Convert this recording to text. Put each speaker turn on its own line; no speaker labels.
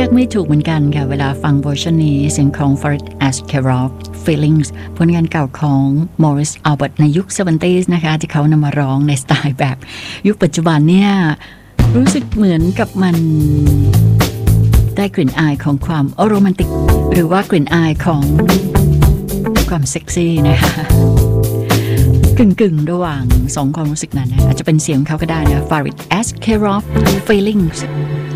อกไม่ถูกเหมือนกันค่ะเวลาฟังเวอร์ชันนี้เสียงของ Farid Asghar Feelings ผลงานเก่าของ Morris Albert ในยุค 70s นะคะที่เขานำมาร้องในสไตล์แบบยุคปัจจุบันเนี่ยรู้สึกเหมือนกับมันได้กลิ่นอายของความโรแมนติกหรือว่ากลิ่นอายของความเซ็กซี่นะคะกึ่งระหว่างสองความรู้สึกนั้นนะอาจจะเป็นเสียงเขาก็ได้นะ Farid Asghar Feelings